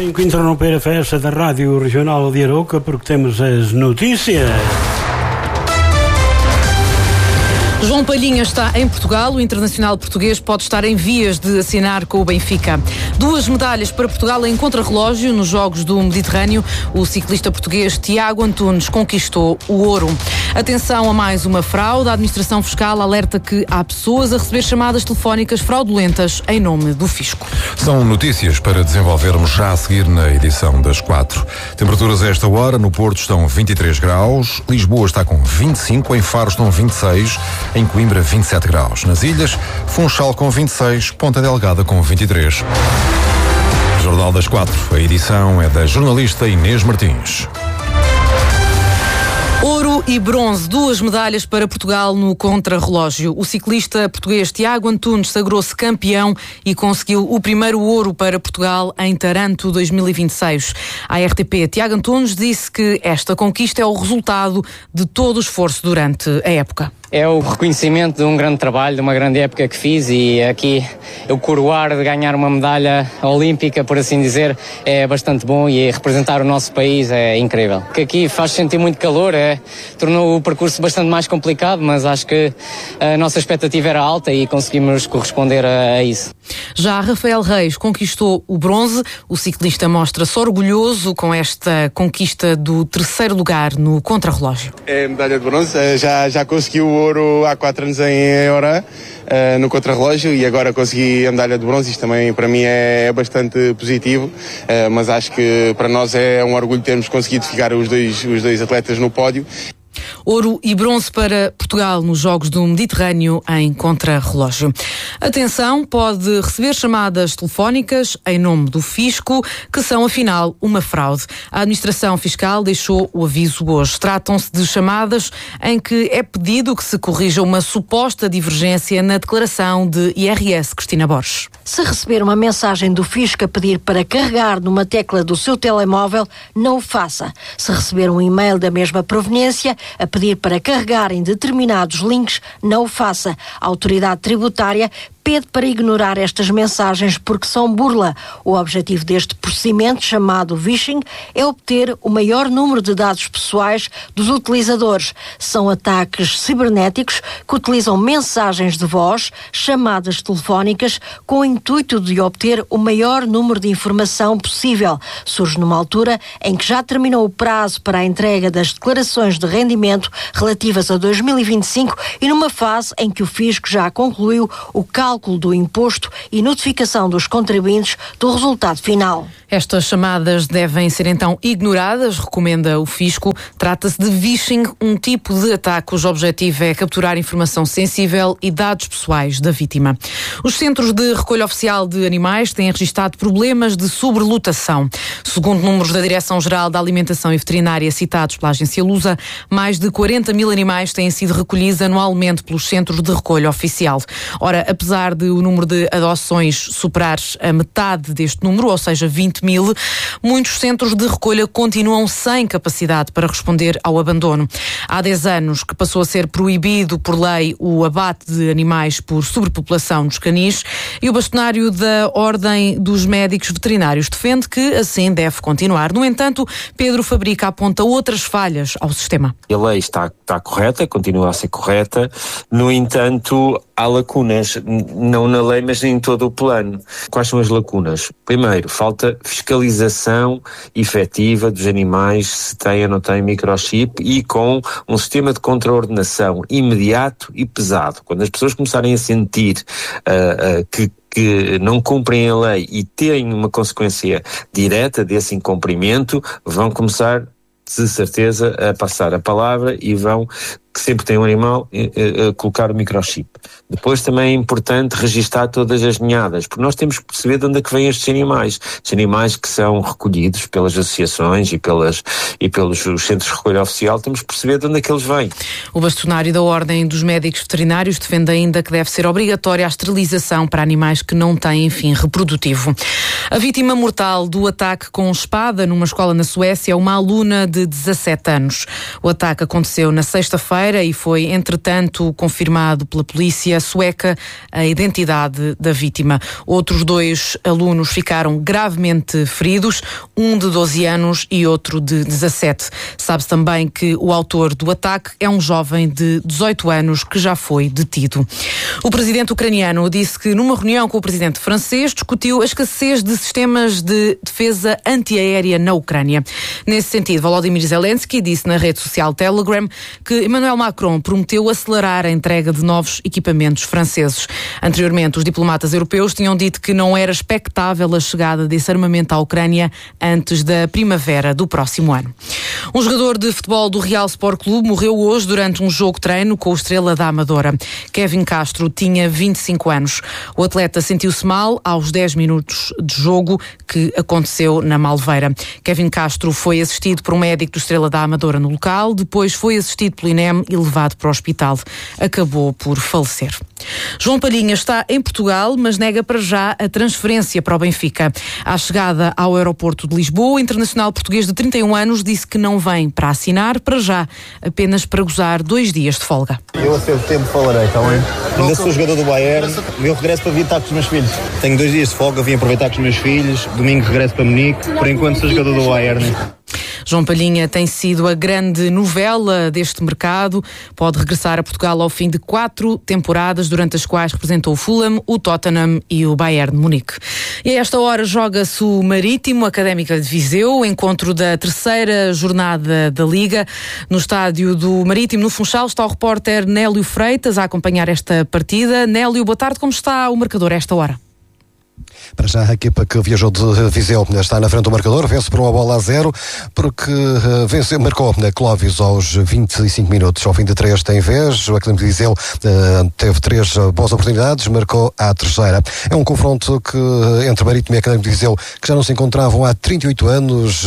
Tenho que interromper a festa da Rádio Regional de Arouca porque temos as notícias. João Palhinha está em Portugal. O internacional português pode estar em vias de assinar com o Benfica. 2 medalhas para Portugal em contrarrelógio nos Jogos do Mediterrâneo. O ciclista português Tiago Antunes conquistou o ouro. Atenção a mais uma fraude. A Administração Fiscal alerta que há pessoas a receber chamadas telefónicas fraudulentas em nome do Fisco. São notícias para desenvolvermos já a seguir na edição das 4. Temperaturas a esta hora. No Porto estão 23 graus. Lisboa está com 25. Em Faro estão 26. Em Coimbra, 27 graus. Nas ilhas, Funchal com 26, Ponta Delgada com 23. Jornal das 4. A edição é da jornalista Inês Martins. Ouro e bronze, 2 medalhas para Portugal no contrarrelógio. O ciclista português Tiago Antunes sagrou-se campeão e conseguiu o primeiro ouro para Portugal em Taranto 2026. À RTP, Tiago Antunes disse que esta conquista é o resultado de todo o esforço durante a época. É o reconhecimento de um grande trabalho, de uma grande época que fiz, e aqui eu coroar de ganhar uma medalha olímpica, por assim dizer, é bastante bom, e representar o nosso país é incrível. Que aqui faz sentir muito calor, tornou o percurso bastante mais complicado, mas acho que a nossa expectativa era alta e conseguimos corresponder a isso. Já Rafael Reis conquistou o bronze. O ciclista mostra-se orgulhoso com esta conquista do 3º lugar no contrarrelógio. É medalha de bronze, já consegui o ouro há 4 anos em Oran, no contrarrelógio, e agora consegui a medalha de bronze. Isto também para mim é bastante positivo, mas acho que para nós é um orgulho termos conseguido ficar os dois atletas no pódio. Ouro e bronze para Portugal nos Jogos do Mediterrâneo em contrarrelógio. Atenção, pode receber chamadas telefónicas em nome do Fisco, que são afinal uma fraude. A Administração Fiscal deixou o aviso hoje. Tratam-se de chamadas em que é pedido que se corrija uma suposta divergência na declaração de IRS. Cristina Borges. Se receber uma mensagem do Fisco a pedir para carregar numa tecla do seu telemóvel, não o faça. Se receber um e-mail da mesma proveniência a pedir para carregar em determinados links, não o faça. A autoridade tributária pede para ignorar estas mensagens porque são burla. O objetivo deste procedimento, chamado phishing, é obter o maior número de dados pessoais dos utilizadores. São ataques cibernéticos que utilizam mensagens de voz, chamadas telefónicas, com o intuito de obter o maior número de informação possível. Surge numa altura em que já terminou o prazo para a entrega das declarações de rendimento relativas a 2025 e numa fase em que o Fisco já concluiu o cálculo do imposto e notificação dos contribuintes do resultado final. Estas chamadas devem ser então ignoradas, recomenda o Fisco. Trata-se de phishing, um tipo de ataque cujo objetivo é capturar informação sensível e dados pessoais da vítima. Os centros de recolha oficial de animais têm registado problemas de sobrelotação. Segundo números da Direção-Geral da Alimentação e Veterinária citados pela agência Lusa, mais de 40 mil animais têm sido recolhidos anualmente pelos centros de recolha oficial. Ora, apesar de o número de adoções superar a metade deste número, ou seja, 20 mil, muitos centros de recolha continuam sem capacidade para responder ao abandono. Há 10 anos que passou a ser proibido por lei o abate de animais por sobrepopulação dos canis, e o bastonário da Ordem dos Médicos Veterinários defende que assim deve continuar. No entanto, Pedro Fabrica aponta outras falhas ao sistema. A lei está correta, continua a ser correta, no entanto, há lacunas, não na lei, mas em todo o plano. Quais são as lacunas? Primeiro, falta fiscalização efetiva dos animais, se têm ou não têm microchip, e com um sistema de contraordenação imediato e pesado. Quando as pessoas começarem a sentir que não cumprem a lei e têm uma consequência direta desse incumprimento, vão começar de certeza a passar a palavra e vão, que sempre tem um animal, colocar o microchip. Depois também é importante registar todas as ninhadas, porque nós temos que perceber de onde é que vêm estes animais. Os animais que são recolhidos pelas associações e pelos centros de recolha oficial, temos que perceber de onde é que eles vêm. O bastonário da Ordem dos Médicos Veterinários defende ainda que deve ser obrigatória a esterilização para animais que não têm fim reprodutivo. A vítima mortal do ataque com espada numa escola na Suécia é uma aluna de 17 anos. O ataque aconteceu na sexta-feira quinta-feira e foi, entretanto, confirmado pela polícia sueca a identidade da vítima. Outros 2 alunos ficaram gravemente feridos, um de 12 anos e outro de 17. Sabe-se também que o autor do ataque é um jovem de 18 anos que já foi detido. O presidente ucraniano disse que numa reunião com o presidente francês discutiu a escassez de sistemas de defesa antiaérea na Ucrânia. Nesse sentido, Volodymyr Zelensky disse na rede social Telegram que Emmanuel Macron prometeu acelerar a entrega de novos equipamentos franceses. Anteriormente, os diplomatas europeus tinham dito que não era expectável a chegada desse armamento à Ucrânia antes da primavera do próximo ano. Um jogador de futebol do Real Sport Clube morreu hoje durante um jogo-treino com o Estrela da Amadora. Kevin Castro tinha 25 anos. O atleta sentiu-se mal aos 10 minutos de jogo que aconteceu na Malveira. Kevin Castro foi assistido por um médico do Estrela da Amadora no local, depois foi assistido pelo INEM e levado para o hospital. Acabou por falecer. João Palhinha está em Portugal, mas nega para já a transferência para o Benfica. À chegada ao aeroporto de Lisboa, o internacional português de 31 anos disse que não vem para assinar, para já, apenas para gozar 2 dias de folga. Eu a seu tempo falarei, está bem? Ainda sou jogador do Bayern, eu regresso para vir estar com os meus filhos. Tenho 2 dias de folga, vim aproveitar com os meus filhos, domingo regresso para Munique, por enquanto sou jogador do Bayern. João Palhinha tem sido a grande novela deste mercado. Pode regressar a Portugal ao fim de 4 temporadas, durante as quais representou o Fulham, o Tottenham e o Bayern de Munique. E a esta hora joga-se o Marítimo, Académica de Viseu, encontro da 3ª jornada da Liga. No estádio do Marítimo, no Funchal, está o repórter Nélio Freitas a acompanhar esta partida. Nélio, boa tarde, como está o marcador a esta hora? Para já a equipa que viajou de Viseu está na frente do marcador, vence por 1-0, porque marcou Clóvis aos 25 minutos, ao fim de 3 tem vez. O Académico de Viseu teve 3 boas oportunidades, marcou à 3ª. É um confronto entre Marítimo e Académico de Viseu, que já não se encontravam há 38 anos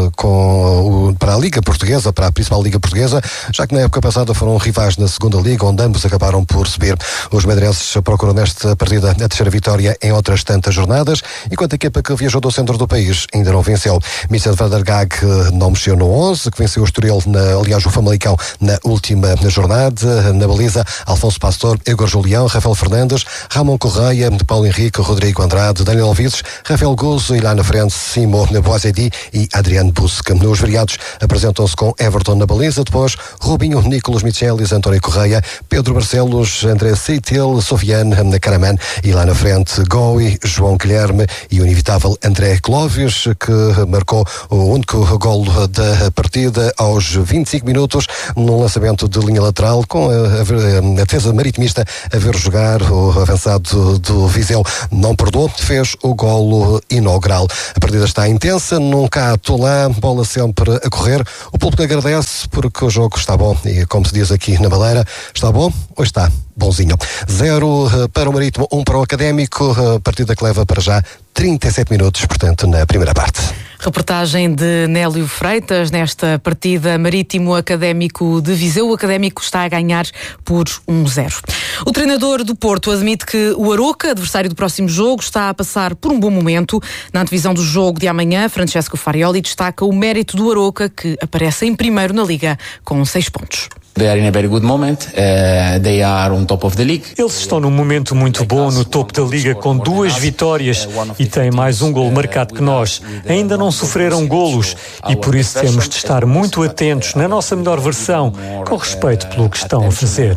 para a Liga Portuguesa, para a principal Liga Portuguesa, já que na época passada foram rivais na 2ª Liga, onde ambos acabaram por subir. Os madeirenses procuram nesta partida a 3ª vitória em outras tantas jornadas, enquanto a equipa que viajou do centro do país ainda não venceu. Michel van der Gaag não mexeu no 11, que venceu o Estoril, aliás o Famalicão, na última jornada. Na baliza, Alfonso Pastor, Igor Julião, Rafael Fernandes, Ramon Correia, Paulo Henrique, Rodrigo Andrade, Daniel Alvides, Rafael Guzzo e lá na frente Simo Boazedi e Adriano Busque. Os variados apresentam-se com Everton na baliza, depois Rubinho, Nicolas Michelis, António Correia, Pedro Barcelos, André Seitel, Sofiane Caraman e lá na frente Goi, João Guilherme e o inevitável André Clóvis, que marcou o único golo da partida aos 25 minutos num lançamento de linha lateral, com a defesa maritimista a ver jogar. O avançado do Viseu não perdoou, fez o golo inaugural. A partida está intensa, nunca há tolã, bola sempre a correr. O público agradece porque o jogo está bom e, como se diz aqui na Madeira, está bom ou está bonzinho. 0 para o Marítimo, 1 para o Académico, partida que leva para já 37 minutos, portanto, na primeira parte. Reportagem de Nélio Freitas nesta partida Marítimo Académico de Viseu. O Académico está a ganhar por 1-0. O treinador do Porto admite que o Aroca, adversário do próximo jogo, está a passar por um bom momento. Na antevisão do jogo de amanhã, Francesco Farioli destaca o mérito do Aroca, que aparece em primeiro na Liga com 6 pontos. They are in a very good moment. They are on top of the league. Eles estão num momento muito bom no topo da Liga, com 2 vitórias e têm mais um golo marcado que nós. Ainda não sofreram golos e por isso temos de estar muito atentos na nossa melhor versão, com respeito pelo que estão a fazer.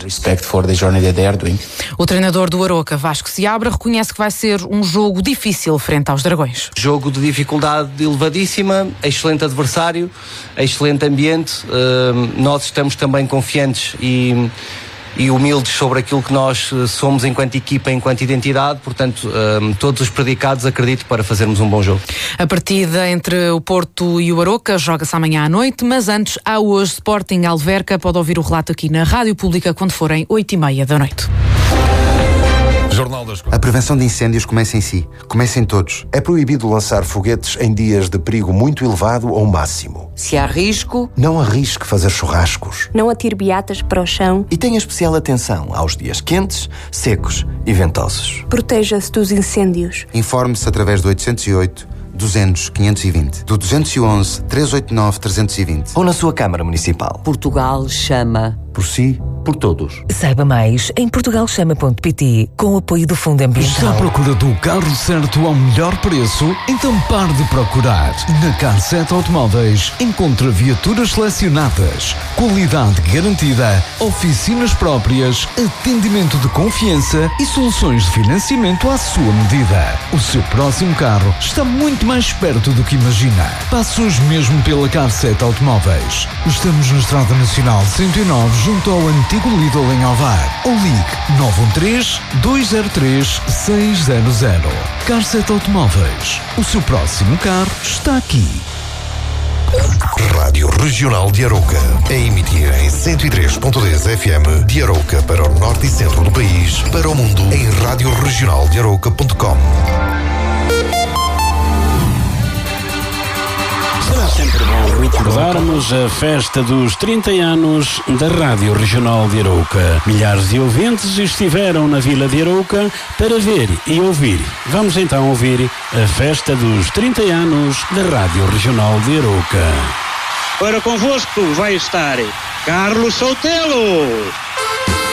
O treinador do Aroca, Vasco Seabra, reconhece que vai ser um jogo difícil frente aos Dragões. Jogo de dificuldade elevadíssima, excelente adversário, excelente ambiente. Nós estamos também confiantes e humildes sobre aquilo que nós somos enquanto equipa, enquanto identidade, portanto, todos os predicados acredito para fazermos um bom jogo. A partida entre o Porto e o Aroca joga-se amanhã à noite, mas antes há hoje Sporting Alverca. Pode ouvir o relato aqui na Rádio Pública quando forem 8h30 da noite. A prevenção de incêndios começa em si, começa em todos. É proibido lançar foguetes em dias de perigo muito elevado ou máximo. Se há risco, não arrisque fazer churrascos. Não atire beatas para o chão. E tenha especial atenção aos dias quentes, secos e ventosos. Proteja-se dos incêndios. Informe-se através do 808 200 520, do 211 389 320 ou na sua Câmara Municipal. Portugal chama Por si, por todos. Saiba mais em portugalchama.pt, com o apoio do Fundo Ambiental. Está à procura do carro certo ao melhor preço? Então pare de procurar. Na Car7 Automóveis encontra viaturas selecionadas, qualidade garantida, oficinas próprias, atendimento de confiança e soluções de financiamento à sua medida. O seu próximo carro está muito mais perto do que imagina. Passe hoje mesmo pela Car7 Automóveis. Estamos na Estrada Nacional 109, junto ao antigo Lidl em Alvar. Ou ligue 913-203-600. Car7 Automóveis. O seu próximo carro está aqui. Rádio Regional de Arouca. A emitir em 103.10 FM de Arouca para o norte e centro do país, para o mundo em radioregionaldearouca.com. Será sempre bom recordarmos a festa dos 30 anos da Rádio Regional de Arouca. Milhares de ouvintes estiveram na Vila de Arouca para ver e ouvir. Vamos então ouvir a festa dos 30 anos da Rádio Regional de Arouca. Para convosco vai estar Carlos Soutelo.